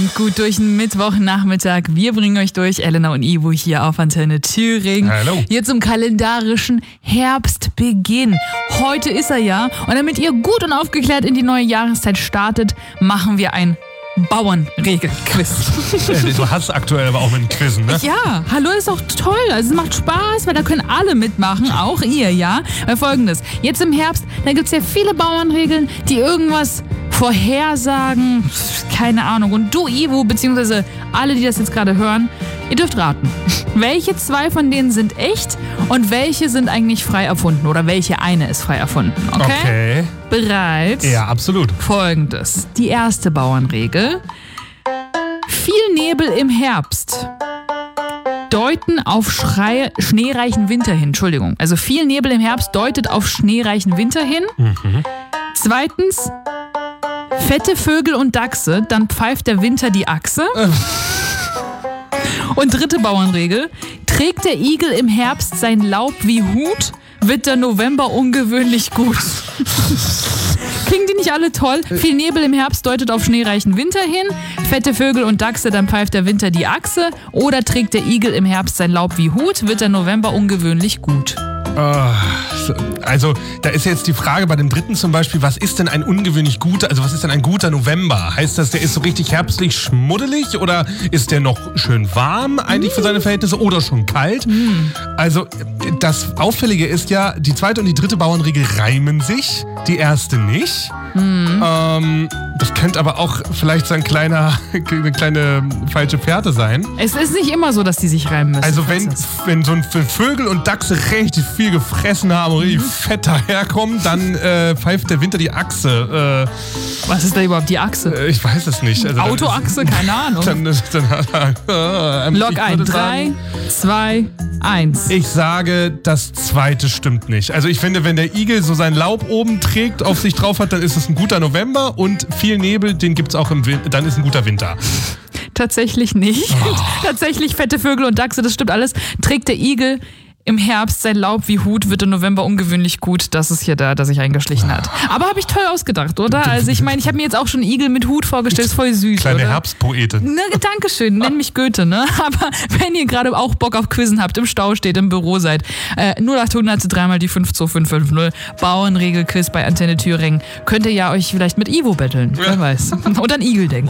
Kommt gut durch den Mittwochnachmittag. Wir bringen euch durch, Elena und Ivo hier auf Antenne Thüringen. Hallo. Hier zum kalendarischen Herbstbeginn. Heute ist er ja. Und damit ihr gut und aufgeklärt in die neue Jahreszeit startet, machen wir ein Bauernregel-Quiz. Du hast aktuell aber auch mit dem Quizzen, ne? Ja, hallo, ist auch toll. Also es macht Spaß, weil da können alle mitmachen, auch ihr, ja? Weil Folgendes, jetzt im Herbst, da gibt es ja viele Bauernregeln, die irgendwas vorhersagen, keine Ahnung. Und du, Ivo, beziehungsweise alle, die das jetzt gerade hören, ihr dürft raten. Welche zwei von denen sind echt und welche sind eigentlich frei erfunden? Oder welche eine ist frei erfunden, okay? Bereit? Ja, absolut. Folgendes, die erste Bauernregel. Viel Nebel im Herbst deuten auf schneereichen Winter hin. Entschuldigung. Also viel Nebel im Herbst deutet auf schneereichen Winter hin. Zweitens, fette Vögel und Dachse, dann pfeift der Winter die Achse. Und dritte Bauernregel, trägt der Igel im Herbst sein Laub wie Hut, wird der November ungewöhnlich gut. Klingen die nicht alle toll? Viel Nebel im Herbst deutet auf schneereichen Winter hin, fette Vögel und Dachse, dann pfeift der Winter die Achse. Oder trägt der Igel im Herbst sein Laub wie Hut, wird der November ungewöhnlich gut. Also, da ist jetzt die Frage bei dem dritten zum Beispiel, was ist denn ein ungewöhnlich guter, also was ist denn ein guter November? Heißt das, der ist so richtig herbstlich schmuddelig oder ist der noch schön warm eigentlich für seine Verhältnisse oder schon kalt? Also, das Auffällige ist ja, die zweite und die dritte Bauernregel reimen sich, die erste nicht. Das könnte aber auch vielleicht so eine kleine falsche Fährte sein. Es ist nicht immer so, dass die sich reimen müssen. Also wenn so ein Vögel und Dachse richtig viel gefressen haben und richtig fett daherkommen, dann pfeift der Winter die Achse. Was ist da überhaupt die Achse? Ich weiß es nicht. Also Autoachse? Keine Ahnung. Log ein. 3, 2, 1. Ich sage, das zweite stimmt nicht. Also ich finde, wenn der Igel so sein Laub oben trägt, auf sich drauf hat, dann ist es ein guter November und viel Nebel, den gibt es auch im Winter, dann ist ein guter Winter. Tatsächlich nicht. Tatsächlich fette Vögel und Dachse, das stimmt alles. Trägt der Igel im Herbst sein Laub wie Hut, wird im November ungewöhnlich gut. Das ist hier da, dass sich eingeschlichen hat. Aber habe ich toll ausgedacht, oder? Also ich meine, ich habe mir jetzt auch schon Igel mit Hut vorgestellt, ist voll süß, Kleine oder? Herbstpoetin. Ne, Dankeschön, nenn mich Goethe, ne? Aber wenn ihr gerade auch Bock auf Quizzen habt, im Stau steht, im Büro seid, 0800 3 die 52550, Bauernregel-Quiz bei Antenne Thüringen, könnt ihr ja euch vielleicht mit Ivo betteln, wer weiß. Und an Igel denken.